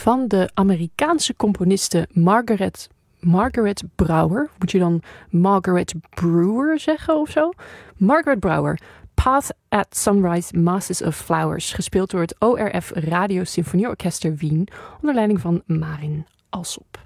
van de Amerikaanse componiste Margaret Brouwer. Moet je dan Margaret Brewer zeggen of zo? Margaret Brouwer. Path at Sunrise, Masses of Flowers. Gespeeld door het ORF Radio Symfonieorkester Wien onder leiding van Marin Alsop.